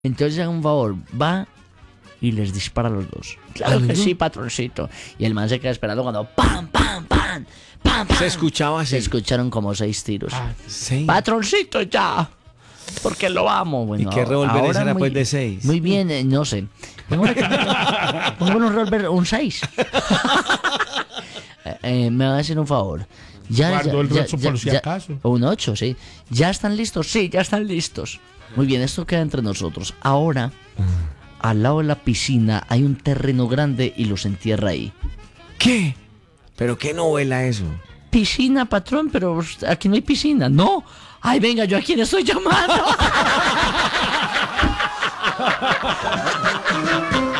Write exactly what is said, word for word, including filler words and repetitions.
Entonces haga un favor, va y les dispara a los dos. Claro que sí, patroncito. Y el man se queda esperando cuando ¡pam, pam, pam! ¡Pam, pam! Se escuchaba así. Se escucharon como seis tiros. Ah, sí. Patroncito, ya. Porque lo amo. Bueno, ¿Y qué revólver ahora era muy, pues de seis? Muy bien, eh, no sé. Pongo un revólver, un seis. eh, eh, me va a hacer un favor. Ya, Guardo ya, el ya, resto ya, por si ya- acaso. Un ocho, sí. ¿Ya están listos? Sí, ya están listos. Muy bien, esto queda entre nosotros. Ahora, al lado de la piscina hay un terreno grande y los entierra ahí. ¿Qué? ¿Pero qué novela eso? Piscina, patrón, pero aquí no hay piscina. No. Ay, venga, ¿yo a quién estoy llamando?